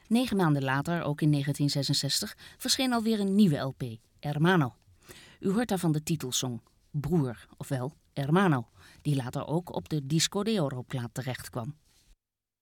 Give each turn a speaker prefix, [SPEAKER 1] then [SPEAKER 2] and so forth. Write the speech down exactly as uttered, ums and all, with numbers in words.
[SPEAKER 1] Negen maanden later, ook in negentien zesenzestig, verscheen alweer een nieuwe L P, Hermano. U hoort daarvan de titelsong, Broer, ofwel Hermano, die later ook op de Disco de Oro plaat terecht kwam.